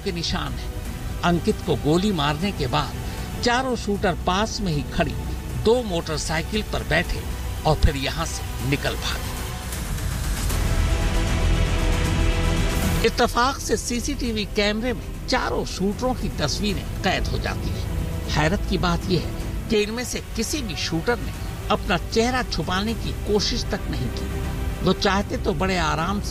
के निशान हैं। अंकित को गोली मारने के बाद चारों शूटर पास में ही खड़ी 2 मोटरसाइकिल पर बैठे और फिर यहां से निकल भागे। इत्तेफाक से सीसीटीवी कैमरे में चारों शूटरों की तस्वीरें कैद हो जाती हैं। हैरत की बात यह है कि इनमें से किसी भी शूटर ने अपना चेहरा छुपाने की कोशिश तक नहीं की। वो चाहते तो बड़े आराम से